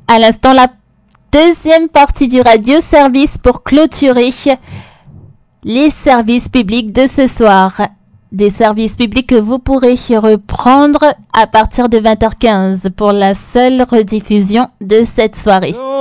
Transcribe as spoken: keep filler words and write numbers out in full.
À l'instant, la deuxième partie du radio service pour clôturer les services publics de ce soir. Des services publics que vous pourrez reprendre à partir de vingt heures quinze pour la seule rediffusion de cette soirée.